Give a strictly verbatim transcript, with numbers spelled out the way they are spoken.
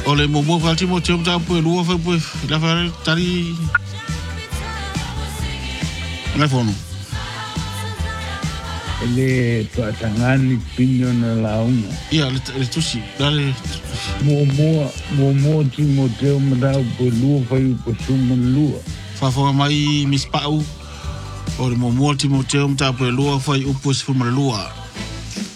Ole mo mo fa timo timo ta po lua fa po la fa tari. Na fono. Ele tua tangani pinyo na launga. Ia le le tusi, dale. Mo mo mo mo timo timo ta po lua fa po suma lua. Fa fa mai mispau. Ole mo mo timo timo ta po lua fa po suma lua.